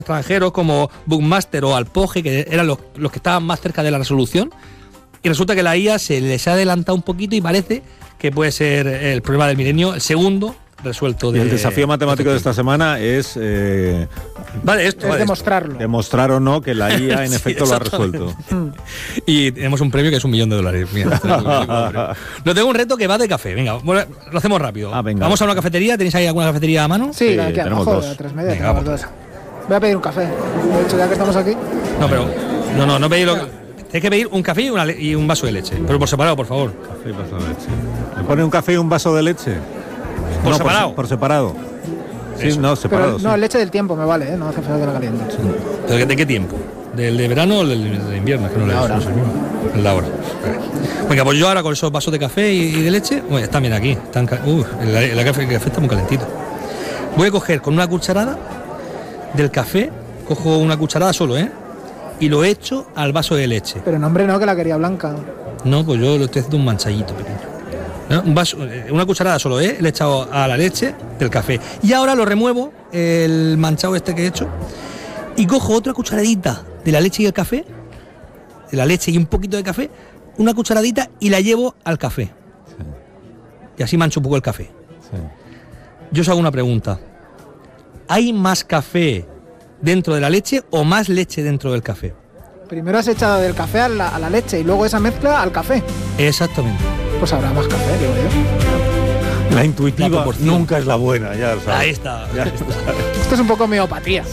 extranjeros como Bookmaster o Alpoge, que eran los que estaban más cerca de la resolución, y resulta que la IA se les ha adelantado un poquito y parece que puede ser el problema del milenio, el segundo resuelto. Y el desafío matemático de esta semana es demostrarlo. Demostrar o no que la IA en efecto lo ha resuelto. Y tenemos un premio que es $1.000.000. Mira, no, tengo un reto que va de café. Venga, lo hacemos rápido. Vamos a una cafetería. ¿Tenéis ahí alguna cafetería a mano? Sí, aquí abajo, a 3:30 tenemos dos. Voy a pedir un café. De hecho, ya que estamos aquí. No, pero no pedí Tienes que pedir un café y un vaso de leche. Pero por separado, por favor. Café y vaso de leche. ¿Me pone un café y un vaso de leche? ¿Por separado? Por separado. Sí, Eso. no, separado. Pero, no, leche del tiempo me vale, ¿eh? No hace falta que la caliente. Sí. ¿Pero de qué tiempo? ¿Del de verano o del de invierno? Es que no le hora. La hora. Venga, pues yo ahora con esos vasos de café y de leche, bueno, están bien aquí. El café está muy calentito. Voy a coger con una cucharada del café, cojo una cucharada solo, y lo echo al vaso de leche. Pero no, hombre, no, que la quería blanca. No, pues yo lo estoy haciendo un manchadito pequeño. ¿No? Una cucharada solo, le he echado a la leche del café. Y ahora lo remuevo, el manchado este que he hecho, y cojo otra cucharadita de la leche y el café, de la leche y un poquito de café, una cucharadita y la llevo al café. Sí. Y así mancho un poco el café. Sí. Yo os hago una pregunta. ¿Hay más café dentro de la leche o más leche dentro del café? Primero has echado del café a la leche y luego esa mezcla al café. Exactamente. Pues habrá más café, digo yo. La intuitiva nunca es la buena, ya lo sabes. Ahí está. Esto es un poco homeopatía.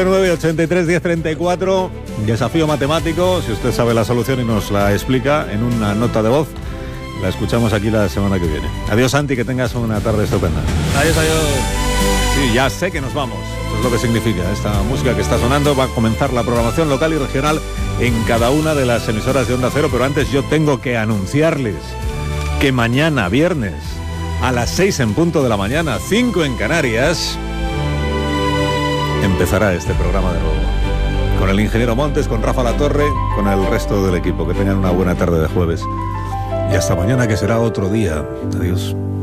609-83-1034, desafío matemático. Si usted sabe la solución y nos la explica en una nota de voz, la escuchamos aquí la semana que viene. Adiós, Santi, que tengas una tarde estupenda. Adiós. Sí, ya sé que nos vamos. Eso es lo que significa esta música que está sonando. Va a comenzar la programación local y regional en cada una de las emisoras de Onda Cero, pero antes yo tengo que anunciarles que mañana, viernes, a las 6 en punto de la mañana, 5 en Canarias, empezará este programa de nuevo. Con el ingeniero Montes, con Rafa Latorre, con el resto del equipo. Que tengan una buena tarde de jueves. Y hasta mañana, que será otro día. Adiós.